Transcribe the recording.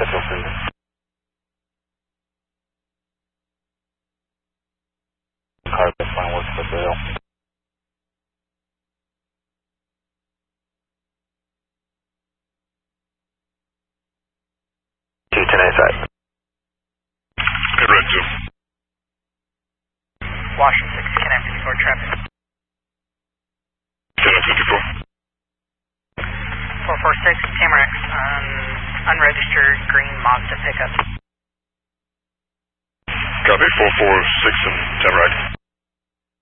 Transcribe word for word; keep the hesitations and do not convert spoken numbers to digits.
feel free to. Car that's fine, works for Bill. two ten inside. Hey, Red two. Washington six, Connect fifty-four traffic. Connect fifty-four. four four six, Tamarax, um, unregistered green Mazda pickup. Copy, four four six and Tamarack.